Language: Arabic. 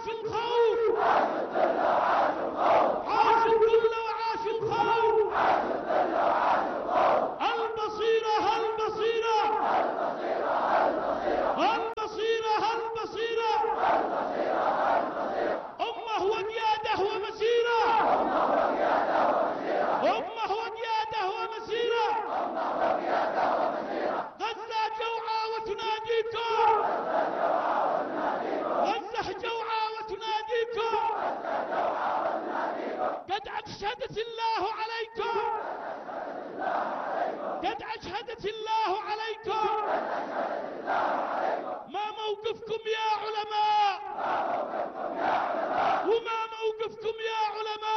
وعاش الخوف، عاش الذل وعاش الخوف. البصيرة البصيرة البصيرة البصيرة، أمة وقيادة ومسيرة، أمة وقيادة ومسيرة. غزة جوعى وتناديكم، غزة جوعى وتناديكم. قد أشهدت الله عليكم، قد أشهدت الله عليكم. ما موقفكم يا علماء، وما موقفكم يا